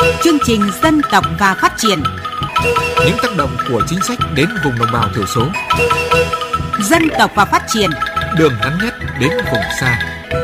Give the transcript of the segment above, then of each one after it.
Chương trình Dân tộc và Phát triển. Những tác động của chính sách đến vùng đồng bào thiểu số. Dân tộc và Phát triển. Đường ngắn nhất đến vùng xa.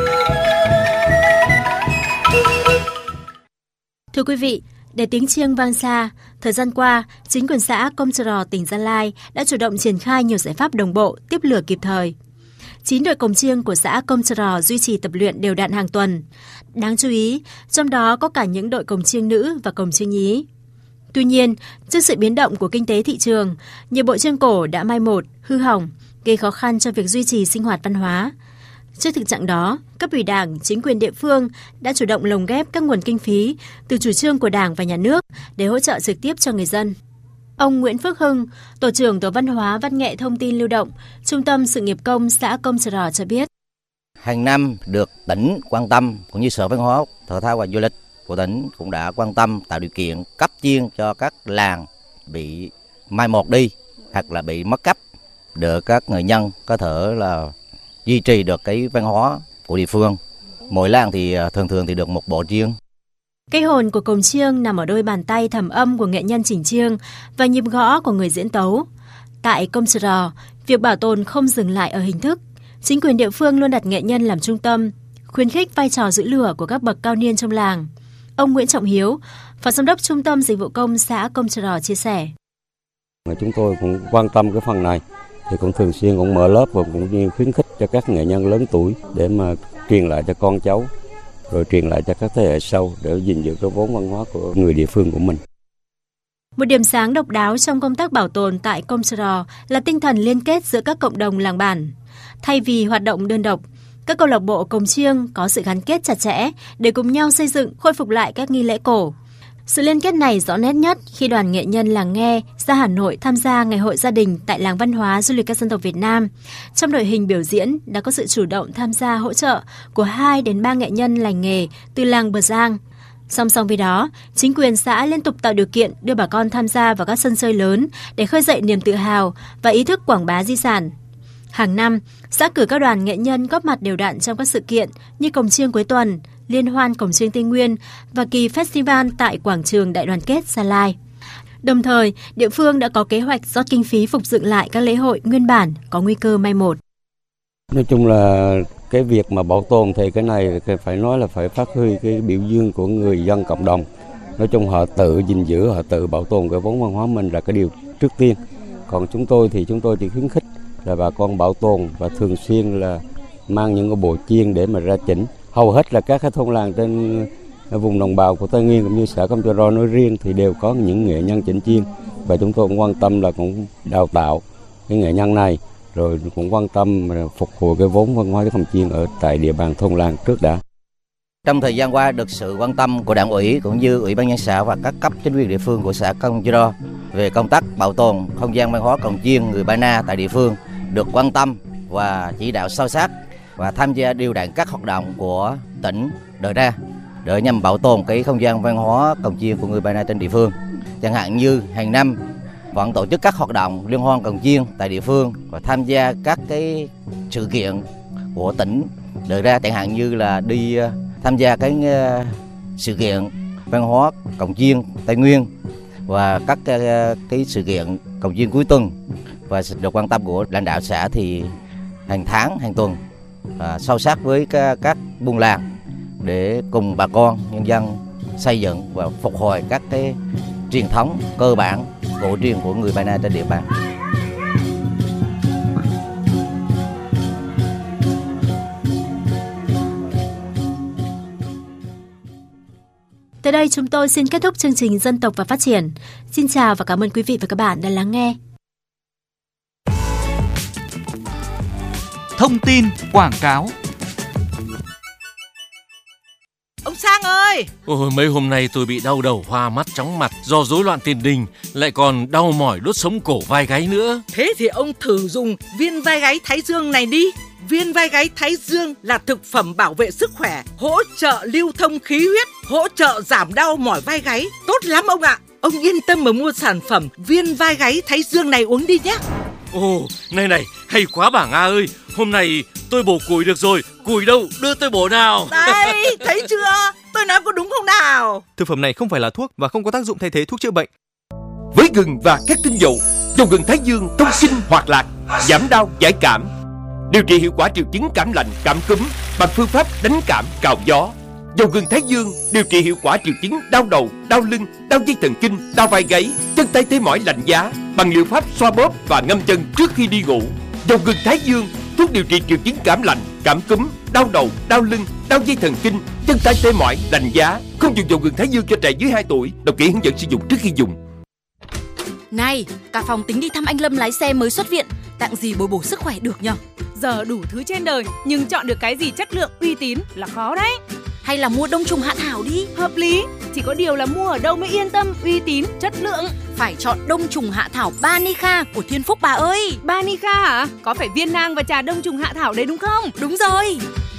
Thưa quý vị, để tiếng chiêng vang xa, thời gian qua, chính quyền xã Công Trờ Rò, tỉnh Gia Lai đã chủ động triển khai nhiều giải pháp đồng bộ, tiếp lửa kịp thời. 9 đội cồng chiêng của xã Công Trờ Rò duy trì tập luyện đều đặn hàng tuần. Đáng chú ý, trong đó có cả những đội cồng chiêng nữ và cồng chiêng nhí. Tuy nhiên, trước sự biến động của kinh tế thị trường, nhiều bộ chiêng cổ đã mai một, hư hỏng, gây khó khăn cho việc duy trì sinh hoạt văn hóa. Trước thực trạng đó, cấp ủy Đảng, chính quyền địa phương đã chủ động lồng ghép các nguồn kinh phí từ chủ trương của Đảng và Nhà nước để hỗ trợ trực tiếp cho người dân. Ông Nguyễn Phước Hưng, Tổ trưởng Tổ văn hóa Văn nghệ Thông tin Lưu động, Trung tâm Sự nghiệp công xã Công Trờ Rò cho biết. Hàng năm được tỉnh quan tâm cũng như Sở Văn hóa, Thể thao và Du lịch của tỉnh cũng đã quan tâm tạo điều kiện cấp chiêng cho các làng bị mai một đi hoặc là bị mất cấp để các người dân có thể là duy trì được cái văn hóa của địa phương. Mỗi làng thì thường thì được một bộ chiêng. Cái hồn của cồng chiêng nằm ở đôi bàn tay thầm âm của nghệ nhân chỉnh chiêng và nhịp gõ của người diễn tấu. Tại Công Trờ Rò, việc bảo tồn không dừng lại ở hình thức. Chính quyền địa phương luôn đặt nghệ nhân làm trung tâm, khuyến khích vai trò giữ lửa của các bậc cao niên trong làng. Ông Nguyễn Trọng Hiếu, Phó Giám đốc Trung tâm Dịch vụ Công xã Công Trờ Rò chia sẻ. Chúng tôi cũng quan tâm cái phần này, thì cũng thường xuyên cũng mở lớp và cũng như khuyến khích cho các nghệ nhân lớn tuổi để mà truyền lại cho con cháu, rồi truyền lại cho các thế hệ sau để gìn giữ cái vốn văn hóa của người địa phương của mình. Một điểm sáng độc đáo trong công tác bảo tồn tại Công Trờ Rò là tinh thần liên kết giữa các cộng đồng làng bản. Thay vì hoạt động đơn độc, các câu lạc bộ cồng chiêng có sự gắn kết chặt chẽ để cùng nhau xây dựng, khôi phục lại các nghi lễ cổ. Sự liên kết này rõ nét nhất khi đoàn nghệ nhân làng Nghe ra Hà Nội tham gia Ngày hội gia đình tại Làng Văn hóa Du lịch các dân tộc Việt Nam. Trong đội hình biểu diễn đã có sự chủ động tham gia hỗ trợ của 2 đến 3 nghệ nhân lành nghề từ làng Bờ Giang. Song song với đó, chính quyền xã liên tục tạo điều kiện đưa bà con tham gia vào các sân chơi lớn để khơi dậy niềm tự hào và ý thức quảng bá di sản. Hàng năm, xã cử các đoàn nghệ nhân góp mặt đều đặn trong các sự kiện như cồng chiêng cuối tuần, liên hoan cồng chiêng Tây Nguyên và kỳ festival tại quảng trường Đại đoàn kết Gia Lai. Đồng thời, địa phương đã có kế hoạch rót kinh phí phục dựng lại các lễ hội nguyên bản có nguy cơ mai một. Nói chung là cái việc mà bảo tồn thì cái này phải nói là phải phát huy cái biểu dương của người dân cộng đồng. Nói chung họ tự gìn giữ, họ tự bảo tồn cái vốn văn hóa mình là cái điều trước tiên. Còn chúng tôi chỉ khuyến khích là bà con bảo tồn và thường xuyên là mang những cái bộ chiêng để mà ra chỉnh. Hầu hết là các thôn làng trên vùng đồng bào của Tây Nguyên cũng như xã Công Trờ Rò nói riêng thì đều có những nghệ nhân chỉnh chiêng, và chúng tôi cũng quan tâm là cũng đào tạo cái nghệ nhân này, rồi cũng quan tâm phục hồi cái vốn văn hóa cồng chiêng ở tại địa bàn thôn làng trước đã. Trong thời gian qua được sự quan tâm của Đảng ủy cũng như Ủy ban nhân xã và các cấp chính quyền địa phương của xã Công Trờ Rò về công tác bảo tồn không gian văn hóa cồng chiêng người Ba Na tại địa phương được quan tâm và chỉ đạo sâu sát và tham gia đều đặn các hoạt động của tỉnh đề ra để nhằm bảo tồn cái không gian văn hóa cồng chiêng của người Ba Na trên địa phương. Chẳng hạn như hàng năm vẫn tổ chức các hoạt động liên hoan cồng chiêng tại địa phương và tham gia các cái sự kiện của tỉnh đề ra, chẳng hạn như là đi tham gia cái sự kiện văn hóa cồng chiêng Tây Nguyên và các cái sự kiện cồng chiêng cuối tuần, và được quan tâm của lãnh đạo xã thì hàng tháng, hàng tuần sâu sát với các buôn làng để cùng bà con nhân dân xây dựng và phục hồi các cái truyền thống cơ bản cổ truyền của người Ba Na trên địa bàn. Tới đây chúng tôi xin kết thúc chương trình Dân tộc và Phát triển. Xin chào và cảm ơn quý vị và các bạn đã lắng nghe. Thông tin quảng cáo. Ông Sang ơi! Ôi, mấy hôm nay tôi bị đau đầu, hoa mắt, chóng mặt do rối loạn tiền đình, lại còn đau mỏi đốt sống cổ vai gáy nữa. Thế thì ông thử dùng viên vai gáy Thái Dương này đi. Viên vai gáy Thái Dương là thực phẩm bảo vệ sức khỏe, hỗ trợ lưu thông khí huyết, hỗ trợ giảm đau mỏi vai gáy. Tốt lắm ông ạ! Ông yên tâm mà mua sản phẩm viên vai gáy Thái Dương này uống đi nhé. Ồ, này, hay quá bà Nga ơi. Hôm nay tôi bổ củi được rồi. Củi đâu, đưa tôi bổ nào. Đây, thấy chưa? Tôi nói có đúng không nào? Thực phẩm này không phải là thuốc và không có tác dụng thay thế thuốc chữa bệnh. Với gừng và các tinh dầu, dầu gừng Thái Dương thông sinh hoạt lạc, giảm đau giải cảm, điều trị hiệu quả triệu chứng cảm lạnh, cảm cúm bằng phương pháp đánh cảm cào gió. Dầu gừng Thái Dương điều trị hiệu quả triệu chứng đau đầu, đau lưng, đau dây thần kinh, đau vai gáy, chân tay tê mỏi lạnh giá bằng liệu pháp xoa bóp và ngâm chân trước khi đi ngủ. Dầu gừng Thái Dương thuốc điều trị triệu chứng cảm lạnh, cảm cúm, đau đầu, đau lưng, đau dây thần kinh, chân tay tê mỏi lạnh giá. Không dùng dầu gừng Thái Dương cho trẻ dưới 2 tuổi. Đọc kỹ hướng dẫn sử dụng trước khi dùng. Này, cả phòng tính đi thăm anh Lâm lái xe mới xuất viện, tặng gì bồi bổ sức khỏe được nhở? Giờ đủ thứ trên đời, nhưng chọn được cái gì chất lượng uy tín là khó đấy. Hay là mua đông trùng hạ thảo đi. Hợp lý, chỉ có điều là mua ở đâu mới yên tâm, uy tín, chất lượng. Phải chọn đông trùng hạ thảo Banica của Thiên Phúc bà ơi. Banica hả? Có phải viên nang và trà đông trùng hạ thảo đấy đúng không? Đúng rồi.